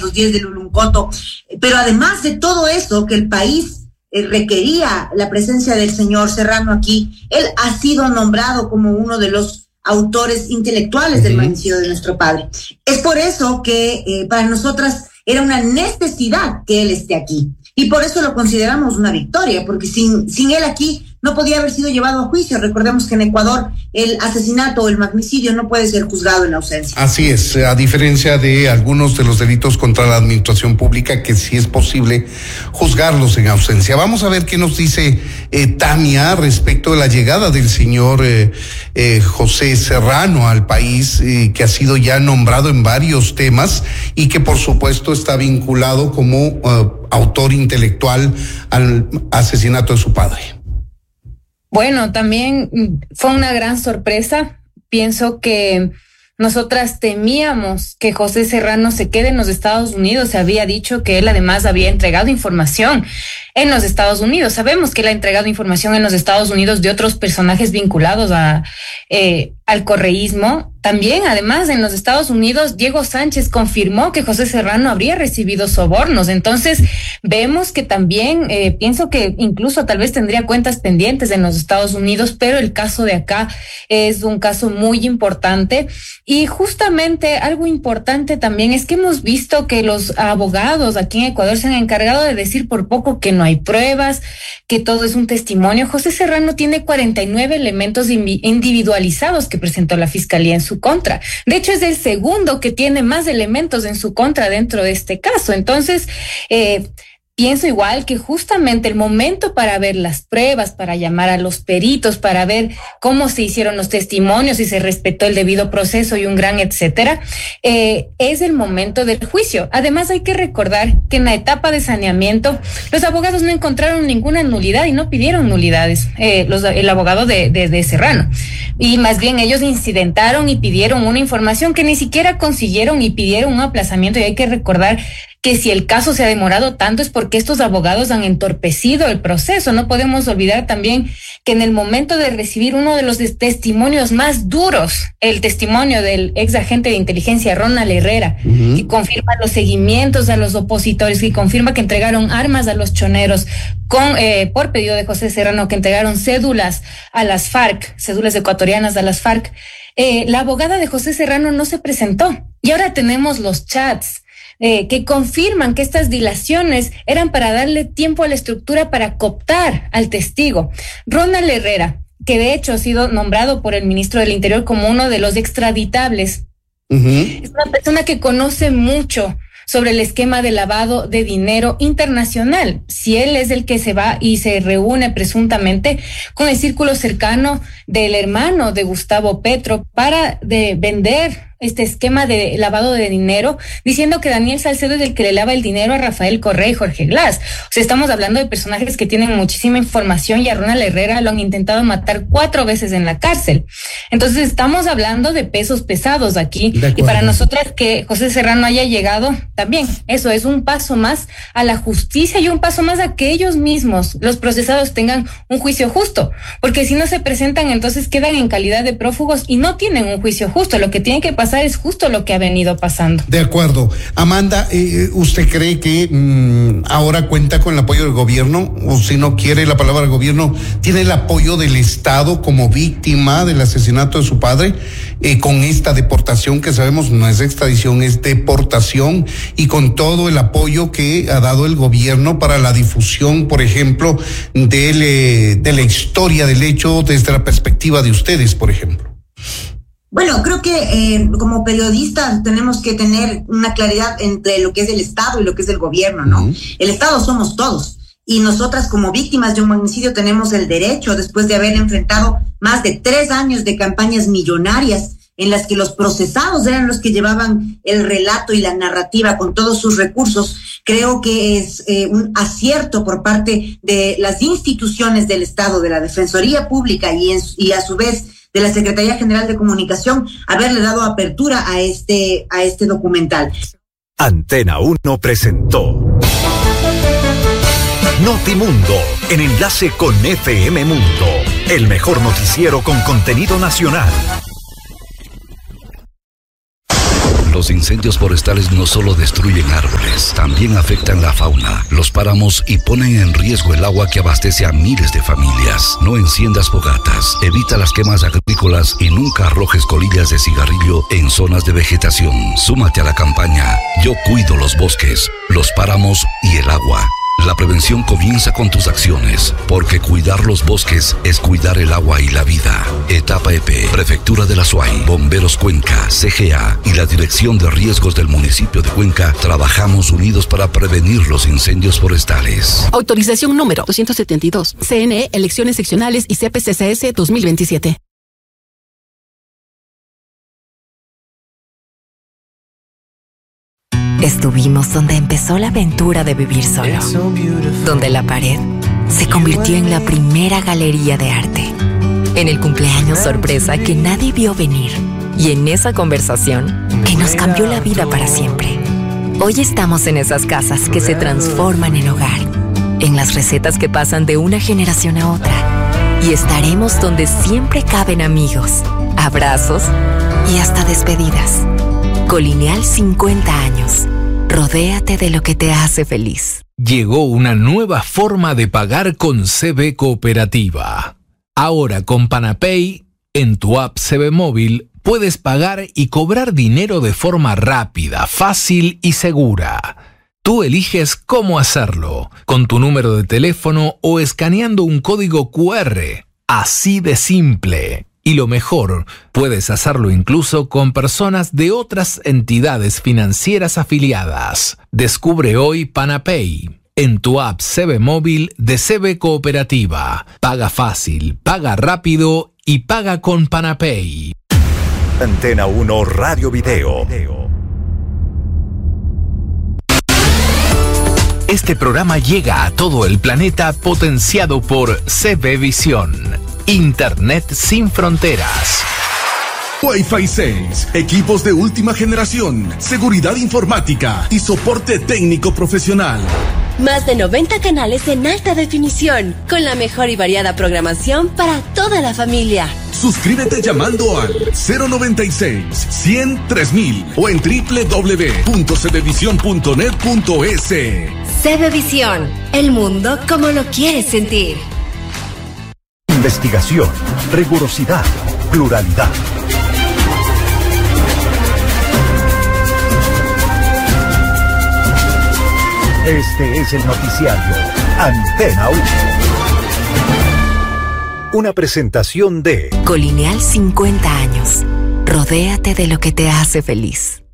los 10 de Luluncoto. Pero además de todo eso, que el país requería la presencia del señor Serrano aquí, él ha sido nombrado como uno de los autores intelectuales del magnicidio de nuestro padre. Es por eso que para nosotras era una necesidad que él esté aquí. Y por eso lo consideramos una victoria, porque sin él aquí no podía haber sido llevado a juicio. Recordemos que en Ecuador el asesinato o el magnicidio no puede ser juzgado en ausencia. Así es, a diferencia de algunos de los delitos contra la administración pública, que sí es posible juzgarlos en ausencia. Vamos a ver qué nos dice Tania respecto de la llegada del señor José Serrano al país, que ha sido ya nombrado en varios temas y que por supuesto está vinculado como autor intelectual al asesinato de su padre. Bueno, también fue una gran sorpresa. Pienso que nosotras temíamos que José Serrano se quede en los Estados Unidos. Se había dicho que él además había entregado información en los Estados Unidos. Sabemos que él ha entregado información en los Estados Unidos de otros personajes vinculados al correísmo. También, además, en los Estados Unidos, Diego Sánchez confirmó que José Serrano habría recibido sobornos. Entonces, vemos que también, pienso que incluso tal vez tendría cuentas pendientes en los Estados Unidos, pero el caso de acá es un caso muy importante. Y justamente algo importante también es que hemos visto que los abogados aquí en Ecuador se han encargado de decir por poco que no hay pruebas, que todo es un testimonio. José Serrano tiene 49 elementos individualizados que presentó la Fiscalía en su contra. De hecho, es el segundo que tiene más elementos en su contra dentro de este caso. Entonces, pienso igual que justamente el momento para ver las pruebas, para llamar a los peritos, para ver cómo se hicieron los testimonios, si se respetó el debido proceso y un gran etcétera, es el momento del juicio. Además, hay que recordar que en la etapa de saneamiento, los abogados no encontraron ninguna nulidad y no pidieron nulidades, el abogado de Serrano. Y más bien ellos incidentaron y pidieron una información que ni siquiera consiguieron y pidieron un aplazamiento. Y hay que recordar que si el caso se ha demorado tanto es porque estos abogados han entorpecido el proceso. No podemos olvidar también que en el momento de recibir uno de los testimonios más duros, el testimonio del ex agente de inteligencia Ronald Herrera, que confirma los seguimientos a los opositores, que confirma que entregaron armas a los choneros por pedido de José Serrano, que entregaron cédulas a las FARC, cédulas ecuatorianas a las FARC, la abogada de José Serrano no se presentó. Y ahora tenemos los chats que confirman que estas dilaciones eran para darle tiempo a la estructura para cooptar al testigo. Ronald Herrera, que de hecho ha sido nombrado por el ministro del Interior como uno de los extraditables, es una persona que conoce mucho sobre el esquema de lavado de dinero internacional. Si él es el que se va y se reúne presuntamente con el círculo cercano del hermano de Gustavo Petro para vender este esquema de lavado de dinero, diciendo que Daniel Salcedo es el que le lava el dinero a Rafael Correa y Jorge Glass. O sea, estamos hablando de personajes que tienen muchísima información, y a Ronald Herrera lo han intentado matar 4 veces en la cárcel. Entonces estamos hablando de pesos pesados aquí, y para nosotras que José Serrano haya llegado, también eso es un paso más a la justicia y un paso más a que ellos mismos, los procesados, tengan un juicio justo, porque si no se presentan, entonces quedan en calidad de prófugos y no tienen un juicio justo. Lo que tiene que pasar es justo lo que ha venido pasando. De acuerdo. Amanda, ¿usted cree que ahora cuenta con el apoyo del gobierno? O si no quiere la palabra gobierno, ¿tiene el apoyo del Estado como víctima del asesinato de su padre? Con esta deportación que sabemos no es extradición, es deportación, y con todo el apoyo que ha dado el gobierno para la difusión, por ejemplo, de la historia del hecho desde la perspectiva de ustedes, por ejemplo. Bueno, creo que como periodistas tenemos que tener una claridad entre lo que es el Estado y lo que es el gobierno, ¿no? El Estado somos todos, y nosotras como víctimas de un magnicidio tenemos el derecho, después de haber enfrentado más de 3 años de campañas millonarias en las que los procesados eran los que llevaban el relato y la narrativa con todos sus recursos. Creo que es un acierto por parte de las instituciones del Estado, de la Defensoría Pública y a su vez de la Secretaría General de Comunicación, haberle dado apertura a este documental. Antena 1 presentó Notimundo, en enlace con FM Mundo, el mejor noticiero con contenido nacional. Los incendios forestales no solo destruyen árboles, también afectan la fauna, los páramos y ponen en riesgo el agua que abastece a miles de familias. No enciendas fogatas, evita las quemas agrícolas y nunca arrojes colillas de cigarrillo en zonas de vegetación. Súmate a la campaña Yo cuido los bosques, los páramos y el agua. La prevención comienza con tus acciones, porque cuidar los bosques es cuidar el agua y la vida. Etapa EP, Prefectura de la Suay, Bomberos Cuenca, CGA y la Dirección de Riesgos del municipio de Cuenca trabajamos unidos para prevenir los incendios forestales. Autorización número 272. CNE, Elecciones Seccionales y CPCCS 2027. Estuvimos donde empezó la aventura de vivir solo, donde la pared se convirtió en la primera galería de arte, en el cumpleaños sorpresa que nadie vio venir y en esa conversación que nos cambió la vida para siempre. Hoy estamos en esas casas que se transforman en hogar, en las recetas que pasan de una generación a otra, y estaremos donde siempre caben amigos, abrazos y hasta despedidas. Colineal 50 años. Rodéate de lo que te hace feliz. Llegó una nueva forma de pagar con CB Cooperativa. Ahora con Panapay, en tu app CB Móvil, puedes pagar y cobrar dinero de forma rápida, fácil y segura. Tú eliges cómo hacerlo, con tu número de teléfono o escaneando un código QR. Así de simple. Y lo mejor, puedes hacerlo incluso con personas de otras entidades financieras afiliadas. Descubre hoy Panapay en tu app CB Móvil de CB Cooperativa. Paga fácil, paga rápido y paga con Panapay. Antena 1 Radio Video. Este programa llega a todo el planeta potenciado por CB Visión. Internet sin fronteras. Wi-Fi 6, equipos de última generación, seguridad informática y soporte técnico profesional. Más de 90 canales en alta definición, con la mejor y variada programación para toda la familia. Suscríbete llamando al 096-100-3000 o en www.cbvision.net.es. CB Visión, el mundo como lo quieres sentir. Investigación, rigurosidad, pluralidad. Este es el noticiario Antena 1. Una presentación de Colineal 50 años. Rodéate de lo que te hace feliz.